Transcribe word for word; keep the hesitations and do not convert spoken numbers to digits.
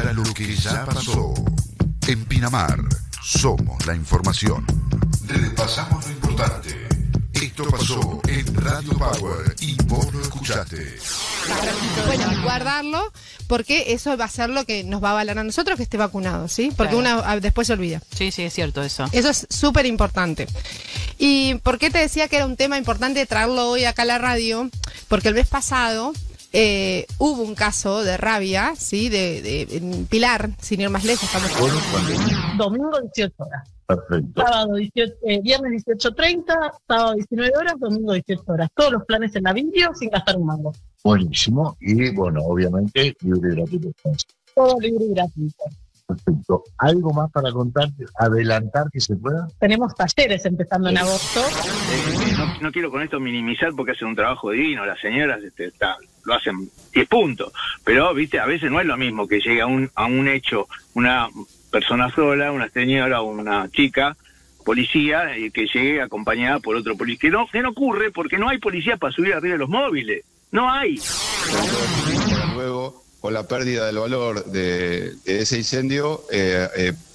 cuenta lo que ya pasó. En Pinamar, somos la información. Repasamos lo importante. Esto pasó en Radio Power y vos lo escuchaste. Bueno, guardarlo, porque eso va a ser lo que nos va a avalar a nosotros que esté vacunado, ¿sí? Porque Claro. una después se olvida. Sí, sí, es cierto eso. Eso es súper importante. ¿Y por qué te decía que era un tema importante traerlo hoy acá a la radio? Porque el mes pasado eh, hubo un caso de rabia, ¿sí? De, de en Pilar, sin ir más lejos. Estamos... Domingo dieciocho horas. Perfecto. Sábado dieciocho, eh, viernes dieciocho treinta, sábado diecinueve horas, domingo dieciocho horas. Todos los planes en la video sin gastar un mango. Buenísimo. Y bueno, obviamente, libre y gratuito. Todo libre y gratuito. Perfecto. ¿Algo más para contar, adelantar que se pueda? Tenemos talleres empezando en agosto. Eh, no, no quiero con esto minimizar porque hacen un trabajo divino, las señoras este, está, lo hacen diez puntos, pero viste, a veces no es lo mismo que llegue a un, a un hecho una persona sola, una señora o una chica, policía, y que llegue acompañada por otro policía, que no, que no ocurre porque no hay policía para subir arriba de los móviles, no hay. Para luego, con la pérdida del valor de, de ese incendio, eh, eh,